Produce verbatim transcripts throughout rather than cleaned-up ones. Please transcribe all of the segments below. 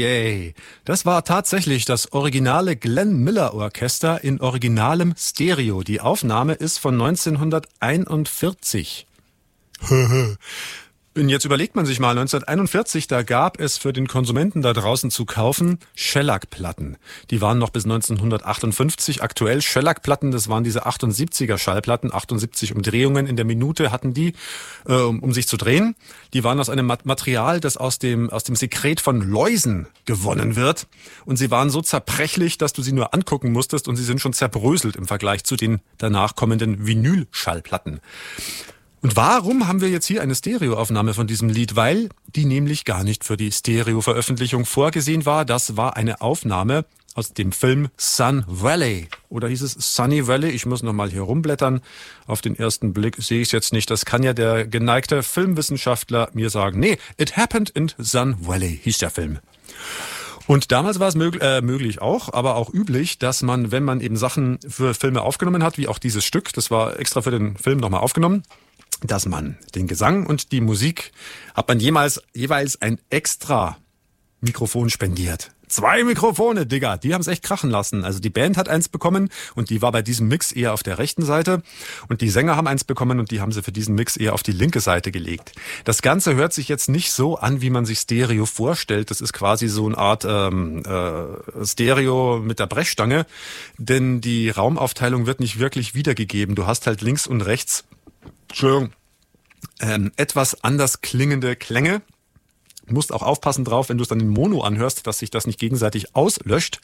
Yay. Das war tatsächlich das originale Glenn Miller Orchester in originalem Stereo. Die Aufnahme ist von neunzehnhunderteinundvierzig. Und jetzt überlegt man sich mal, neunzehnhunderteinundvierzig, da gab es für den Konsumenten da draußen zu kaufen Shellac-Platten. Die waren noch bis neunzehnhundertachtundfünfzig aktuell. Shellac-Platten, das waren diese achtundsiebziger Schallplatten, achtundsiebzig Umdrehungen in der Minute hatten die, äh, um, um sich zu drehen. Die waren aus einem Material, das aus dem, aus dem Sekret von Läusen gewonnen wird. Und sie waren so zerbrechlich, dass du sie nur angucken musstest und sie sind schon zerbröselt im Vergleich zu den danach kommenden Vinyl-Schallplatten. Und warum haben wir jetzt hier eine Stereoaufnahme von diesem Lied? Weil die nämlich gar nicht für die Stereo-Veröffentlichung vorgesehen war. Das war eine Aufnahme aus dem Film Sun Valley. Oder hieß es Sunny Valley? Ich muss noch mal hier rumblättern. Auf den ersten Blick sehe ich es jetzt nicht. Das kann ja der geneigte Filmwissenschaftler mir sagen. Nee, It Happened in Sun Valley hieß der Film. Und damals war es mög- äh, möglich auch, aber auch üblich, dass man, wenn man eben Sachen für Filme aufgenommen hat, wie auch dieses Stück, das war extra für den Film nochmal aufgenommen, dass man den Gesang und die Musik hat man jemals, jeweils ein extra Mikrofon spendiert. Zwei Mikrofone, Digga, die haben es echt krachen lassen. Also die Band hat eins bekommen und die war bei diesem Mix eher auf der rechten Seite und die Sänger haben eins bekommen und die haben sie für diesen Mix eher auf die linke Seite gelegt. Das Ganze hört sich jetzt nicht so an, wie man sich Stereo vorstellt. Das ist quasi so eine Art ähm, äh, Stereo mit der Brechstange, denn die Raumaufteilung wird nicht wirklich wiedergegeben. Du hast halt links und rechts Entschuldigung, ähm, etwas anders klingende Klänge. Du musst auch aufpassen drauf, wenn du es dann in Mono anhörst, dass sich das nicht gegenseitig auslöscht.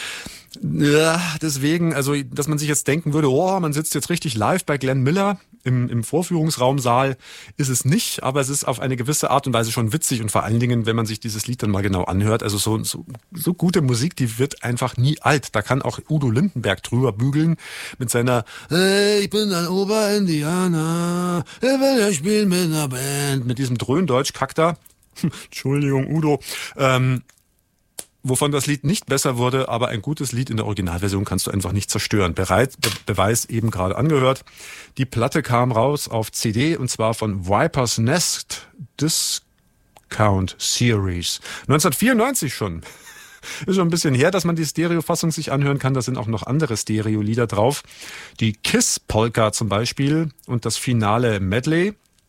Ja, deswegen, also, dass man sich jetzt denken würde, oh, man sitzt jetzt richtig live bei Glenn Miller im, im Vorführungsraumsaal, ist es nicht, aber es ist auf eine gewisse Art und Weise schon witzig und vor allen Dingen, wenn man sich dieses Lied dann mal genau anhört, also so, so, so gute Musik, die wird einfach nie alt. Da kann auch Udo Lindenberg drüber bügeln mit seiner hey, ich bin ein Oberindianer, ich will ja spielen mit einer Band, mit diesem Dröhndeutsch-Kack da. Entschuldigung, Udo. Ähm, wovon das Lied nicht besser wurde, aber ein gutes Lied in der Originalversion kannst du einfach nicht zerstören. Bereit, Be- Beweis eben gerade angehört. Die Platte kam raus auf C D und zwar von Viper's Nest Discount Series. neunzehnhundertvierundneunzig schon. Ist schon ein bisschen her, dass man die Stereofassung sich anhören kann. Da sind auch noch andere Stereo-Lieder drauf. Die Kiss-Polka zum Beispiel und das finale Medley.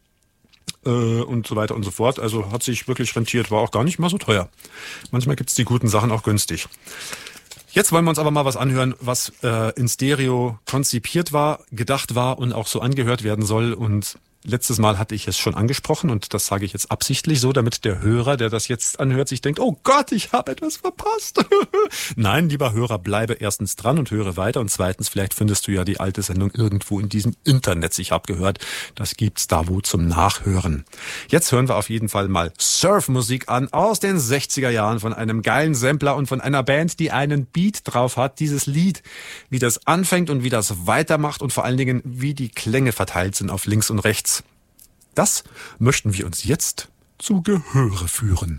Und so weiter und so fort. Also hat sich wirklich rentiert, war auch gar nicht mal so teuer. Manchmal gibt's die guten Sachen auch günstig. Jetzt wollen wir uns aber mal was anhören, was äh, in Stereo konzipiert war, gedacht war und auch so angehört werden soll. Und letztes Mal hatte ich es schon angesprochen und das sage ich jetzt absichtlich so, damit der Hörer, der das jetzt anhört, sich denkt, oh Gott, ich habe etwas verpasst. Nein, lieber Hörer, bleibe erstens dran und höre weiter und zweitens, vielleicht findest du ja die alte Sendung irgendwo in diesem Internet. Ich habe gehört, das gibt's da wo zum Nachhören. Jetzt hören wir auf jeden Fall mal Surfmusik an aus den sechziger Jahren von einem geilen Sampler und von einer Band, die einen Beat drauf hat. Dieses Lied, wie das anfängt und wie das weitermacht und vor allen Dingen, wie die Klänge verteilt sind auf links und rechts. Das möchten wir uns jetzt zu Gehöre führen.